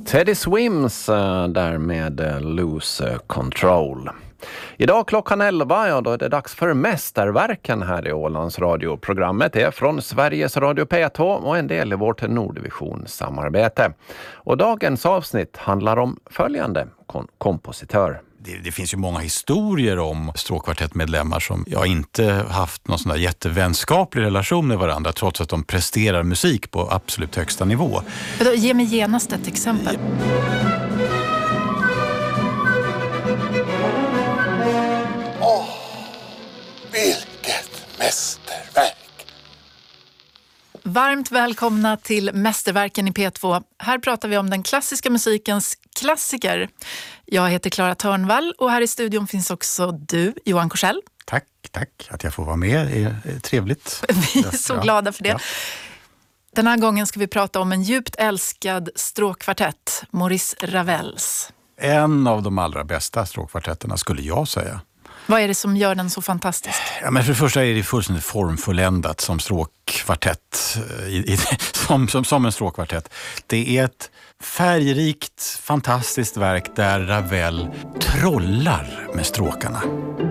Teddy Swims där med Lose Control. Idag klockan 11, ja, då är det dags för mästerverken här i Ålands Radio. Programmet är från Sveriges Radio P2 och en del i vårt Nordvision-samarbete. Och dagens avsnitt handlar om följande kompositör. Det finns ju många historier om stråkkvartettmedlemmar som jag inte haft någon sån där jättevänskaplig relation med varandra trots att de presterar musik på absolut högsta nivå. Ge mig genast ett exempel. Vilket mästerverk! Varmt välkomna till Mästerverken i P2. Här pratar vi om den klassiska musikens klassiker. Jag heter Clara Törnvall och här i studion finns också du, Johan Korsell. Tack att jag får vara med. Det är trevligt. Vi är så glada för det. Ja. Den här gången ska vi prata om en djupt älskad stråkkvartett, Maurice Ravels. En av de allra bästa stråkkvartetterna skulle jag säga. Vad är det som gör den så fantastisk? Ja, men för det första är det fullständigt formfulländat som stråkkvartett, som en stråkkvartett. Det är ett färgrikt, fantastiskt verk där Ravel trollar med stråkarna.